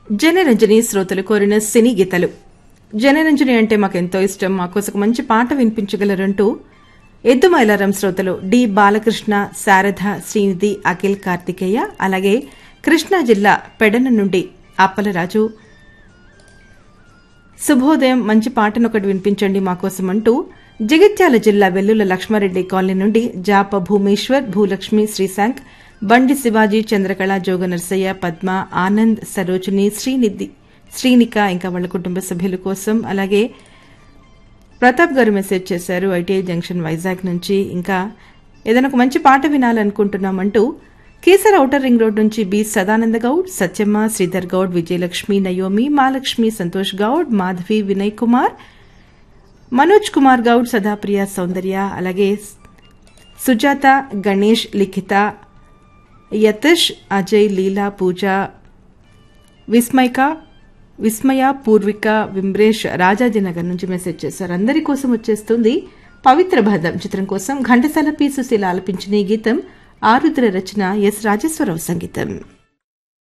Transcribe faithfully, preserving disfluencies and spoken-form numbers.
జనరంజని శ్రోతలు కోరిన సినీ గీతలు. జనరంజని అంటే మాకెంతో ఇష్టం, మాకోసం మంచి పాట వినిపించగలరంటూ ఎద్దు మైలారం శ్రోతలు డి బాలకృష్ణ, శారద, శ్రీనిధి, అఖిల్, కార్తికేయ, అలాగే కృష్ణా జిల్లా పెడన నుండి అప్పలరాజు శుభోదయం, మంచి పాటనొకటి వినిపించండి మాకోసం అంటూ జగిత్యాల జిల్లా వెల్లుల లక్ష్మారెడ్డి కాలనీ నుండి జాప భూమేశ్వర్, భూలక్ష్మి, శ్రీశాంక్, బండి శివాజీ, చంద్రకళ, జోగ నర్సయ్య, పద్మ, ఆనంద్, సరోజిని, శ్రీనిధి, శ్రీనిక ఇంకా వాళ్ళ కుటుంబ సభ్యుల కోసం. అలాగే ప్రతాప్ గారు మెసేజ్ చేశారు ఐటీఐ జంక్షన్ వైజాగ్ నుంచి. ఇంకా ఏదైనా ఒక మంచి పాట వినాలనుకుంటున్నామంటూ కేసర్ ఔటర్ రింగ్ రోడ్ నుంచి బి సదానంద గౌడ్, సత్యమ్మ, శ్రీధర్ గౌడ్, విజయలక్ష్మి, నయోమి, మాలక్ష్మి, సంతోష్ గౌడ్, మాధవి, వినయ్ కుమార్, మనోజ్ కుమార్ గౌడ్, సదాప్రియ, సౌందర్య, అలాగే సుజాత, గణేష్, లిఖిత, యతీష్, అజయ్, లీలా, పూజ, విస్మయక విస్మయ, పూర్విక, విమ్రేష్ రాజాజీనగర్ నుంచి మెసేజ్ చేశారు. అందరి కోసం వచ్చేస్తుంది పవిత్ర బంధం చిత్రం కోసం ఘంటసాల పి సుశీల ఆలపించిన ఈ గీతం ఆరుద్ర రచన, ఎస్ రాజేశ్వరరావు సంగీతం.